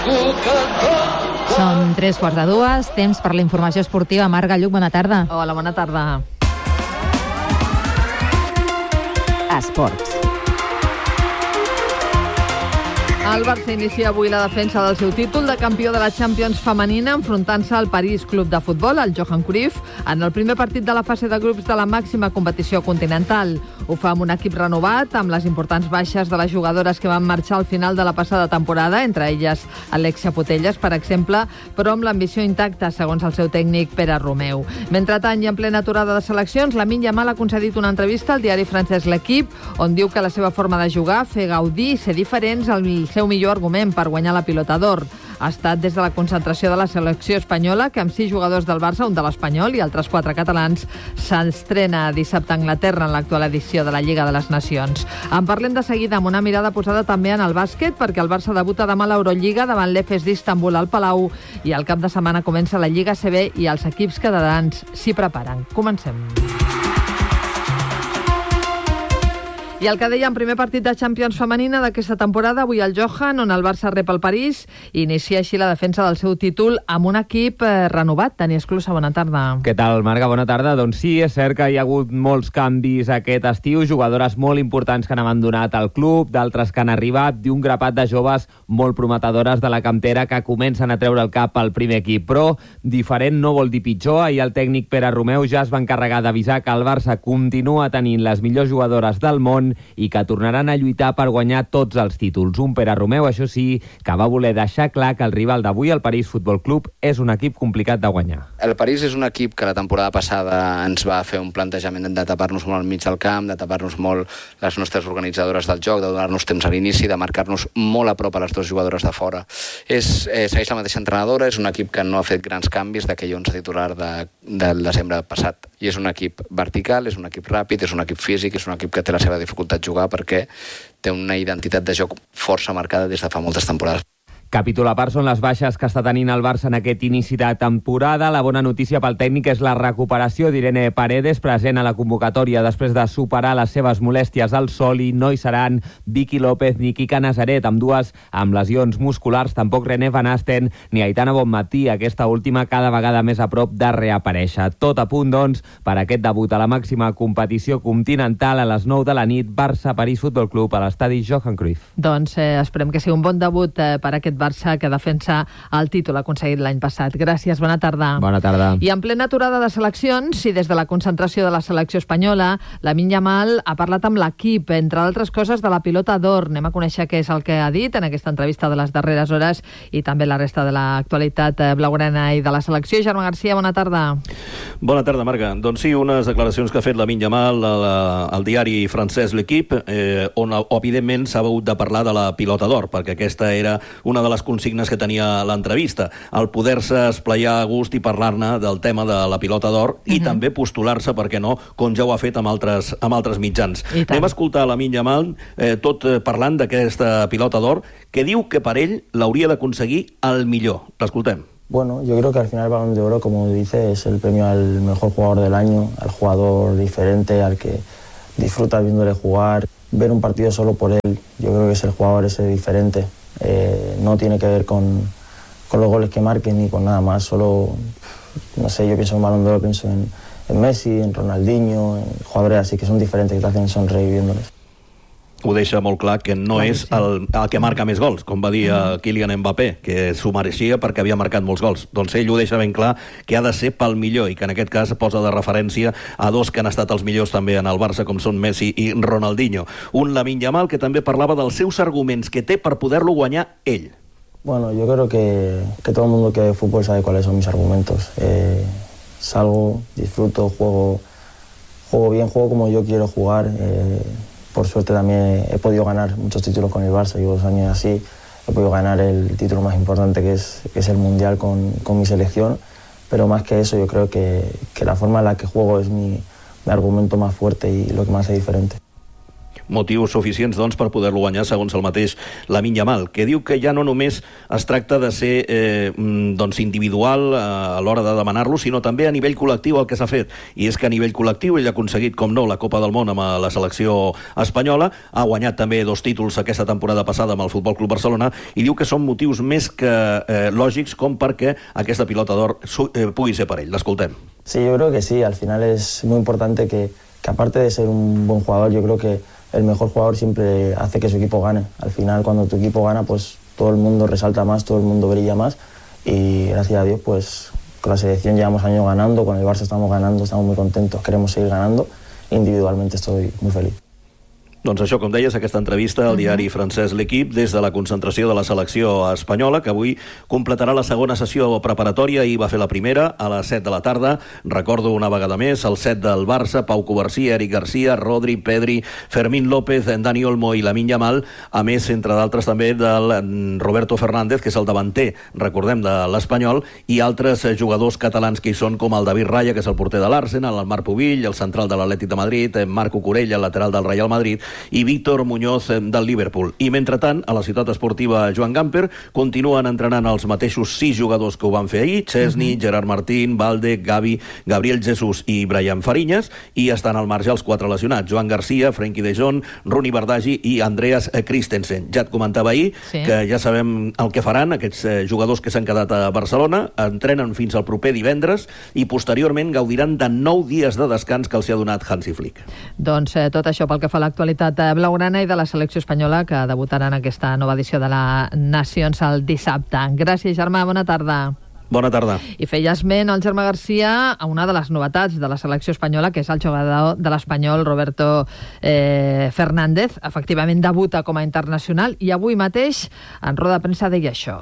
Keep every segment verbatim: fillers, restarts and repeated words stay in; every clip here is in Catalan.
Són tres quarts de dues, temps per la informació esportiva. Marc Galluc, bona tarda. Hola, bona tarda. Esports. El Barça inicia avui la defensa del seu títol de campió de la Champions femenina enfrontant-se al París Club de Futbol, el Johan Cruyff, en el primer partit de la fase de grups de la màxima competició continental. Ho fa amb un equip renovat, amb les importants baixes de les jugadores que van marxar al final de la passada temporada, entre elles Alexia Putellas, per exemple, però amb l'ambició intacta, segons el seu tècnic Pere Romeu. Mentrestant, i en plena aturada de seleccions, Lamine Yamal ha concedit una entrevista al diari francès L'Equipe, on diu que la seva forma de jugar, fer gaudir i ser diferents el seu millor argument per guanyar la Pilota d'Or. Ha estat des de la concentració de la selecció espanyola que amb sis jugadors del Barça, un de l'Espanyol i altres quatre catalans, s'estrena dissabte a Anglaterra en l'actual edició de la Lliga de les Nacions. En parlem de seguida amb una mirada posada també en el bàsquet, perquè el Barça debuta demà a l'Eurolliga davant l'E F E S d'Istanbul al Palau i al cap de setmana comença la Lliga A C B i els equips catalans s'hi preparen. Comencem. I el que deia en primer partit de Champions femenina d'aquesta temporada, avui el Johan, on el Barça rep el París, i inicia així la defensa del seu títol amb un equip eh, renovat. Dani Esclusa, bona tarda. Què tal, Marga? Bona tarda. Doncs sí, és cert que hi ha hagut molts canvis aquest estiu, jugadores molt importants que han abandonat el club, d'altres que han arribat, i un grapat de joves molt prometedores de la cantera que comencen a treure el cap al primer equip. Però diferent no vol dir pitjor. Ahir el tècnic Pere Romeu ja es va encarregar d'avisar que el Barça continua tenint les millors jugadores del món i que tornaran a lluitar per guanyar tots els títols. Un Pere Romeu, això sí, que va voler deixar clar que el rival d'avui, el París Futbol Club, és un equip complicat de guanyar. El París és un equip que la temporada passada ens va fer un plantejament de tapar-nos molt al mig del camp, de tapar-nos molt les nostres organitzadores del joc, de donar-nos temps a l'inici, de marcar-nos molt a prop a les dues jugadores de fora. És, eh, segueix la mateixa entrenadora, és un equip que no ha fet grans canvis d'aquell onze titular de, del desembre passat. I és un equip vertical, és un equip ràpid, és un equip físic, és un equip que té la seva dificultat jugar perquè té una identitat de joc força marcada des de fa moltes temporades. Capítol a part són les baixes que està tenint el Barça en aquest inici de temporada. La bona notícia pel tècnic és la recuperació d'Irene Paredes, present a la convocatòria després de superar les seves molèsties al sol, i no hi seran Vicky López ni Kika Nazaret, amb dues amb lesions musculars, tampoc René Van Asten ni Aitana Bonmatí, aquesta última cada vegada més a prop de reaparèixer. Tot a punt, doncs, per aquest debut a la màxima competició continental a les nou de la nit, Barça-París Futbol Club a l'estadi Johan Cruyff. Doncs eh, esperem que sigui un bon debut eh, per aquest Barça que defensa el títol aconseguit l'any passat. Gràcies, bona tarda. Bona tarda. I en plena aturada de seleccions, i des de la concentració de la selecció espanyola, Lamine Yamal ha parlat amb l'equip, entre altres coses, de la Pilota d'Or. Anem a conèixer què és el que ha dit en aquesta entrevista de les darreres hores i també la resta de l'actualitat blaugrana i de la selecció. Germán García, bona tarda. Bona tarda, Marga. Doncs sí, unes declaracions que ha fet Lamine Yamal al, al diari francès L'Equipe, eh, on, evidentment, s'ha hagut de parlar de la Pilota d'Or, perquè aquesta era una de les consignes que tenia l'entrevista, el poder-se esplaiar a gust i parlar-ne del tema de la Pilota d'Or, uh-huh. i també postular-se, per què no, com ja ho ha fet amb altres, amb altres mitjans. Anem a escoltar Lamine Yamal, eh, tot parlant d'aquesta Pilota d'Or, que diu que per ell l'hauria d'aconseguir el millor. L'escoltem. Bueno, yo creo que al final el Balón de Oro, como dice, es el premio al mejor jugador del año, al jugador diferente, al que disfrutas viéndole jugar, ver un partido solo por él. Yo creo que es el jugador ese diferente. Eh, no tiene que ver con, con los goles que marquen ni con nada más, solo, no sé, yo pienso en Balón de Oro, pienso en, en Messi, en Ronaldinho, en jugadores así que son diferentes, que te hacen sonreír viéndoles. Ho deixa molt clar que no clar, és el, el que marca més gols, com va dir a Kylian Mbappé, que s'ho mereixia perquè havia marcat molts gols. Doncs ell ho deixa ben clar, que ha de ser pel millor, i que en aquest cas posa de referència a dos que han estat els millors també en el Barça, com són Messi i Ronaldinho. Un Lamine Yamal que també parlava dels seus arguments que té per poder-lo guanyar ell. Bueno, yo creo que, que todo el mundo que ve fútbol sabe cuáles son mis argumentos. Eh, salgo, disfruto, juego, juego bien, juego como yo quiero jugar. Eh, Por suerte también he podido ganar muchos títulos con el Barça, llevo dos años así, he podido ganar el título más importante que es, que es el Mundial con, con mi selección, pero más que eso yo creo que, que la forma en la que juego es mi, mi argumento más fuerte y lo que más hace diferente. Motius suficients, doncs, per poder-lo guanyar, segons el mateix Lamine Yamal, que diu que ja no només es tracta de ser eh, doncs individual eh, a l'hora de demanar-lo, sinó també a nivell col·lectiu el que s'ha fet. I és que a nivell col·lectiu ell ha aconseguit, com no, la Copa del Món amb la selecció espanyola, ha guanyat també dos títols aquesta temporada passada amb el Futbol Club Barcelona, i diu que són motius més que eh, lògics com perquè aquesta pilota d'or eh, pugui ser per ell. L'escoltem. Sí, yo creo que sí. Al final es muy importante que, que aparte de ser un buen jugador, yo creo que el mejor jugador siempre hace que su equipo gane. Al final, cuando tu equipo gana, pues todo el mundo resalta más, todo el mundo brilla más, y gracias a Dios, pues con la selección llevamos años ganando, con el Barça estamos ganando, estamos muy contentos, queremos seguir ganando. Individualmente estoy muy feliz. Doncs això, com deies, aquesta entrevista al diari francès L'Equipe des de la concentració de la selecció espanyola, que avui completarà la segona sessió preparatòria. Ahir va fer la primera, a les set de la tarda. Recordo una vegada més, el set del Barça, Pau Covarsí, Eric Garcia, Rodri, Pedri, Fermín López, Dani Olmo i Lamine Yamal, a més, entre d'altres, també del Roberto Fernández, que és el davanter, recordem, de l'Espanyol, i altres jugadors catalans que hi són, com el David Raya, que és el porter de l'Arsenal, el Marc Pubill, el central de l'Atlètic de Madrid, Marco Corella, el lateral del Real Madrid, i Víctor Muñoz del Liverpool. I, mentrestant, a la ciutat esportiva Joan Gamper continuen entrenant els mateixos sis jugadors que ho van fer ahir: Chesney, uh-huh. Gerard Martín, Valde, Gavi, Gabriel Jesús i Brian Fariñas, i estan al marge els quatre lesionats: Joan Garcia, Frenkie de Jong, Ronny Bardghji i Andreas Christensen. Ja et comentava ahir sí. que ja sabem el que faran aquests jugadors que s'han quedat a Barcelona. Entrenen fins al proper divendres i posteriorment gaudiran de nou dies de descans que els ha donat Hansi Flick. Doncs eh, tot això pel que fa a l'actualitat blaugrana i de la selecció espanyola, que debutarà en aquesta nova edició de la Nacions el dissabte. Gràcies, Germà, bona tarda. Bona tarda. I feia esment el Germà Garcia a una de les novetats de la selecció espanyola, que és el jugador de l'Espanyol Roberto eh, Fernández. Efectivament debuta com a internacional i avui mateix en roda de premsa deia això.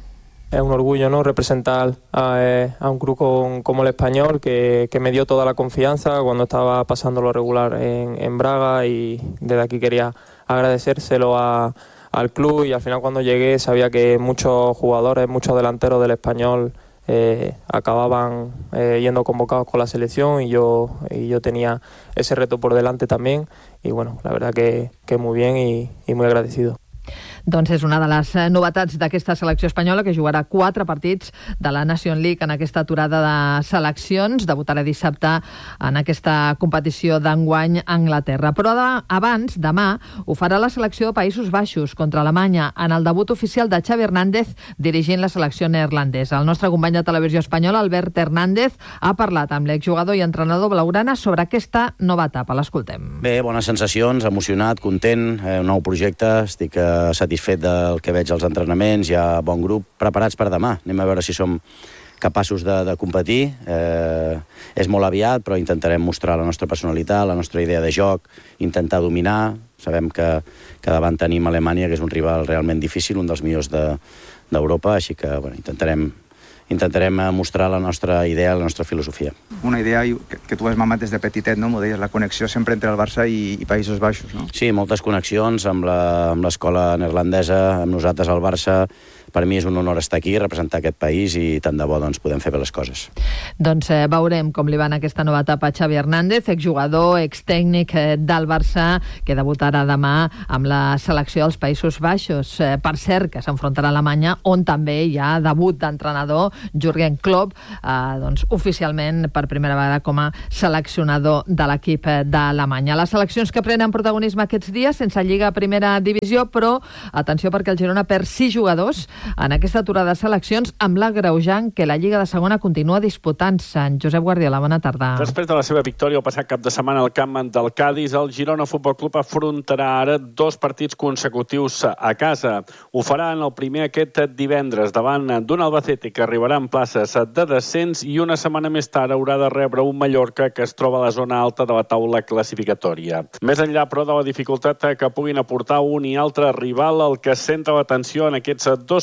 Es un orgullo, ¿no?, representar a, eh, a un club con, como el Español, que, que me dio toda la confianza cuando estaba pasando lo regular en, en Braga, y desde aquí quería agradecérselo a, al club. Y al final, cuando llegué, sabía que muchos jugadores, muchos delanteros del Español eh, acababan eh, yendo convocados con la selección, y yo, y yo tenía ese reto por delante también. Y bueno, la verdad que, que muy bien y, y muy agradecido. Doncs és una de les novetats d'aquesta selecció espanyola, que jugarà quatre partits de la Nation League en aquesta aturada de seleccions. Debutarà dissabte en aquesta competició d'enguany a Anglaterra. Però abans, demà, ho farà la selecció de Països Baixos contra Alemanya en el debut oficial de Xavi Hernández dirigint la selecció neerlandesa. El nostre company de televisió espanyola, Albert Hernández, ha parlat amb l'exjugador i entrenador blaugrana sobre aquesta nova etapa. L'escoltem. Bé, bones sensacions, emocionat, content, eh, un nou projecte, estic eh, satisfet del que veig als entrenaments, hi ha bon grup, preparats per demà. Anem a veure si som capaços de, de competir. Eh, és molt aviat, però intentarem mostrar la nostra personalitat, la nostra idea de joc, intentar dominar. Sabem que, que davant tenim Alemanya, que és un rival realment difícil, un dels millors d'Europa, de, així que bueno, intentarem intentarem mostrar la nostra idea, la nostra filosofia. Una idea que, que tu has mamat des de petitet, no? M'ho deies, la connexió sempre entre el Barça i, i Països Baixos, no? Sí, moltes connexions amb l'escola neerlandesa, amb nosaltres al Barça. Per mi és un honor estar aquí, representar aquest país, i tant de bo doncs, podem fer bé les coses. Doncs eh, veurem com li va en aquesta nova etapa a Xavi Hernández, exjugador, extècnic eh, del Barça, que debutarà demà amb la selecció dels Països Baixos. Eh, per cert, que s'enfrontarà a Alemanya, on també hi ha debut d'entrenador, Jürgen Klopp, eh, doncs, oficialment per primera vegada com a seleccionador de l'equip d'Alemanya. Les seleccions que prenen protagonisme aquests dies, sense Lliga Primera Divisió, però atenció, perquè el Girona perd sis jugadors en aquesta aturada de seleccions, amb l'agreujant que la Lliga de Segona continua disputant-se. En Josep Guardiola, bona tarda. Després de la seva victòria el passat cap de setmana al camp del Cádiz, el Girona Futbol Club afrontarà ara dos partits consecutius a casa. Ho farà en el primer aquest divendres davant d'un Albacete que arribarà en places de descens, i una setmana més tard haurà de rebre un Mallorca que es troba a la zona alta de la taula classificatòria. Més enllà, però, de la dificultat que puguin aportar un i altre rival, el que centra l'atenció en aquests dos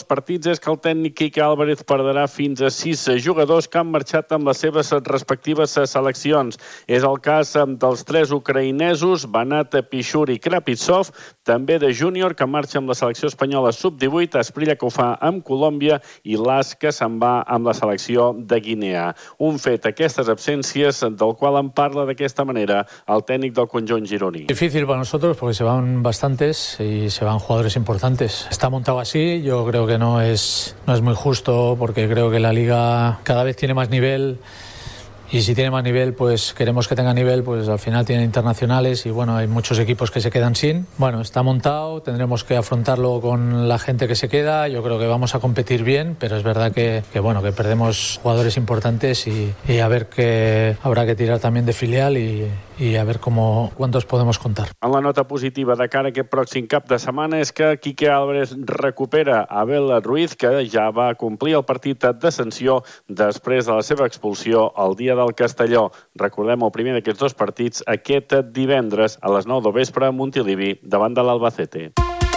partits és que el tècnic Quique Álvarez perdrà fins a sis jugadors que han marxat amb les seves respectives seleccions. És el cas dels tres ucraïnesos, Banat, Pichur i Krapitsov, també de Júnior, que marxa amb la selecció espanyola sub divuit, Esprilla, que ho fa amb Colòmbia, i Las, que se'n va amb la selecció de Guinea. Un fet, aquestes absències, del qual en parla d'aquesta manera el tècnic del conjunt gironí. Difícil para nosotros porque se van bastantes y se van jugadores importantes. Está montado así, yo creo que no es, no es muy justo porque creo que la liga cada vez tiene más nivel. Y si tiene más nivel, pues queremos que tenga nivel, pues al final tienen internacionales y bueno, hay muchos equipos que se quedan sin. Bueno, está montado, tendremos que afrontarlo con la gente que se queda. Yo creo que vamos a competir bien, pero es verdad que, que bueno, que perdemos jugadores importantes y, y a ver que habrá que tirar también de filial y, y a ver cómo, cuántos podemos contar. En la nota positiva de cara a aquest pròxim cap de setmana és que Quique Álvarez recupera Abel Ruiz, que ja va complir el partit de sanció després de la seva expulsió el dia del Castelló. Recordem el primer d'aquests dos partits aquest divendres a les nou del vespre a Montilivi davant de l'Albacete.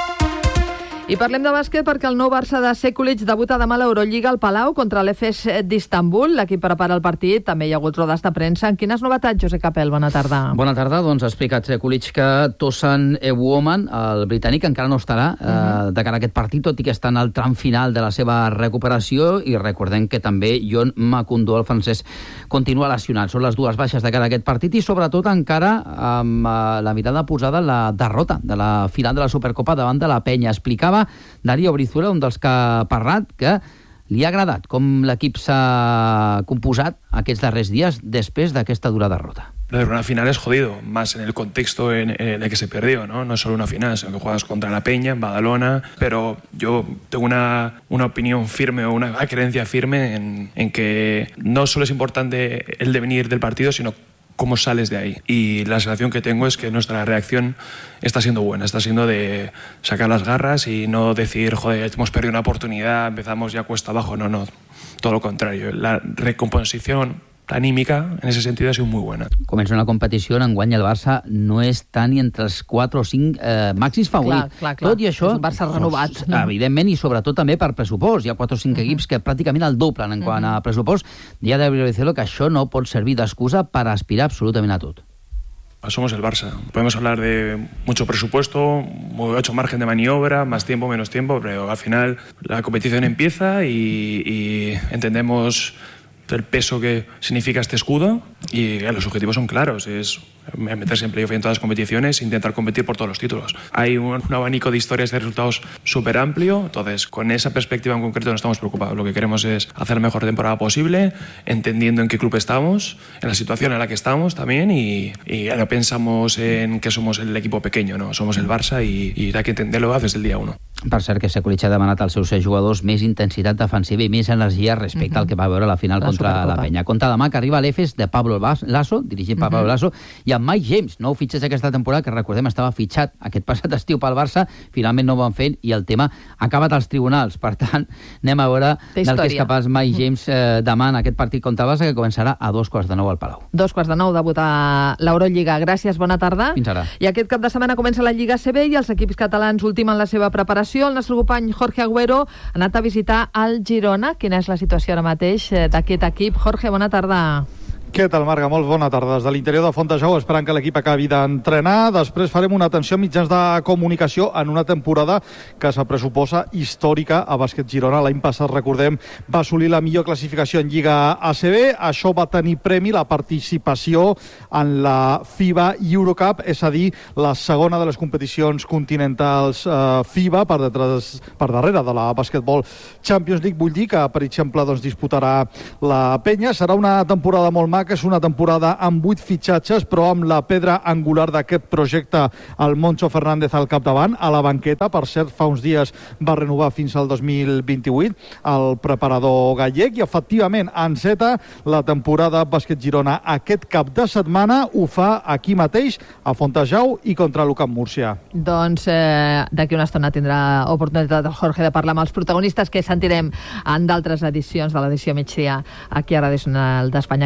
I parlem de bàsquet perquè el nou Barça de Sekulic debuta demà a l'Eurolliga al Palau contra l'E F E S d'Istanbul. L'equip prepara el partit, també hi ha hagut rodes de premsa. En quines novetats, Josep Capel? Bona tarda. Bona tarda, doncs ha explicat Sekulic que Tosan Ewuoman, el britànic, encara no estarà uh -huh. eh, de cara a aquest partit, tot i que està en el tram final de la seva recuperació, i recordem que també Jon Macoundou, el francès, continua lesionat. Són les dues baixes de cara a aquest partit i sobretot encara amb eh, la mirada posada en la derrota de la final de la Supercopa davant de la Penya. Explicava Darío Brizuela, un dels que ha parlat, que li ha agradat com l'equip s'ha composat aquests darrers dies després d'aquesta dura derrota. Lo de una final es jodido, más en el contexto en, en el que se perdió, ¿no? No es solo una final, sino que juegas contra la Peña, en Badalona, pero yo tengo una, una opinión firme o una creencia firme en, en que no solo es importante el devenir del partido, sino cómo sales de ahí. Y la sensación que tengo es que nuestra reacción está siendo buena, está siendo de sacar las garras y no decir, joder, hemos perdido una oportunidad, empezamos ya cuesta abajo. No, no, todo lo contrario. La recomposición anímica, en ese sentido, ha sido muy buena. Comença una competició on enguany el Barça no està ni entre els quatre o cinc eh, màxims favorits. Clar, clar, clar. Tot i això, és un Barça renovat. Doncs, evidentment, i sobretot també per pressupost. Hi ha quatre o cinc uh -huh. equips que pràcticament el doblen en quant uh -huh. a pressupost. Hi ha de dir que això no pot servir d'excusa per aspirar absolutament a tot. Somos el Barça. Podemos hablar de mucho presupuesto, mucho margen de maniobra, más tiempo, menos tiempo, pero al final la competición empieza y, y entendemos el peso que significa este escudo y los objetivos son claros, es meterse en playoff en todas las competiciones, intentar competir por todos los títulos. Hay un, un abanico de historias de resultados súper amplio, entonces con esa perspectiva en concreto no estamos preocupados. Lo que queremos es hacer la mejor temporada posible, entendiendo en qué club estamos, en la situación en la que estamos también, y, y no pensamos en que somos el equipo pequeño, no, somos el Barça y, y hay que entenderlo desde el día uno. Per cert, que Sekulic ha demanat als seus jugadors més intensitat defensiva i més energia respecte uh -huh. al que va veure la final la contra Supercopa. La Penya. Compte demà que arriba l'E F E S de Pablo Lasso, dirigit per uh -huh. Pablo Lasso, i amb Mike James, nou fitxes aquesta temporada, que recordem estava fitxat aquest passat estiu pel Barça, finalment no ho van fer i el tema ha acabat als tribunals. Per tant, anem a veure del que és capaç Mike James eh, demà en aquest partit contra el Barça, que començarà a dos quarts de nou al Palau. Dos quarts de nou, debuta l'Eurolliga. Gràcies, bona tarda. Fins ara. I aquest cap de setmana comença la Lliga A C B i els equips catalans ultimen la seva preparació. El nostre company Jorge Agüero ha anat a visitar el Girona. Quina és la situació ara mateix d'aquest equip? Jorge, bona tarda. Què tal, Marga? Molt bona tarda. Des de l'interior de Fontejau, esperant que l'equip acabi d'entrenar. Després farem una atenció a mitjans de comunicació en una temporada que se pressuposa històrica a bàsquet Girona. L'any passat, recordem, va assolir la millor classificació en Lliga A C B. Això va tenir premi la participació en la FIBA Eurocup, és a dir, la segona de les competicions continentals eh, FIBA, per, detrás, per darrere de la Basketball Champions League. Vull dir que, per exemple, doncs, disputarà la Penya. Serà una temporada molt maca, que és una temporada amb vuit fitxatges, però amb la pedra angular d'aquest projecte, el Moncho Fernández al capdavant, a la banqueta. Per cert, fa uns dies va renovar fins al dos mil vint-i-vuit el preparador gallec, i efectivament enceta la temporada Bàsquet Girona aquest cap de setmana. Ho fa aquí mateix, a Fontejau i contra l'UCAM Múrcia. Doncs eh, d'aquí una estona tindrà oportunitat el Jorge de parlar amb els protagonistes que sentirem en d'altres edicions de l'edició migdia aquí a Ràdio Nacional d'Espanya, Catalunya.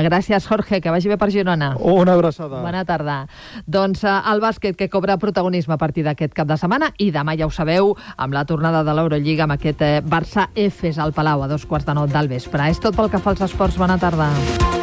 Catalunya. Gràcies, Jorge, que vagi bé per Girona. Una abraçada. Bona tarda. Doncs eh, el bàsquet que cobra protagonisme a partir d'aquest cap de setmana i demà ja ho sabeu, amb la tornada de l'Eurolliga amb aquest eh, Barça Efes al Palau a dos quarts de nou del vespre. És tot pel que fa als esports. Bona tarda.